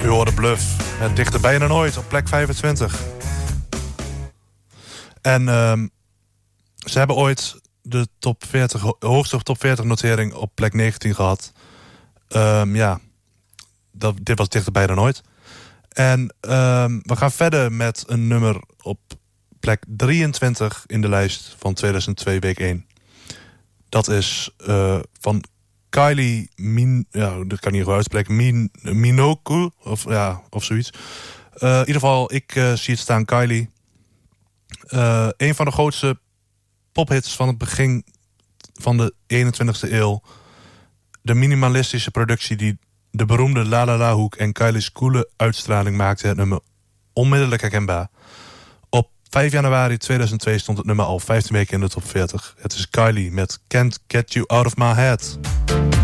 hoorde Bluff met Dichterbij dan ooit op plek 25. En ze hebben ooit de hoogste top 40 notering op plek 19 gehad. Dit was Dichterbij dan ooit. En we gaan verder met een nummer op plek 23 in de lijst van 2002 week 1. Dat is van Kylie dat kan ik niet goed uitspreken. Minogue of zoiets. In ieder geval, ik zie het staan, Kylie. Een van de grootste pophits van het begin van de 21ste eeuw. De minimalistische productie die de beroemde La La La hoek en Kylie's coole uitstraling maakte het nummer onmiddellijk herkenbaar. Op 5 januari 2002 stond het nummer al 15 weken in de top 40. Het is Kylie met Can't Get You Out of My Head.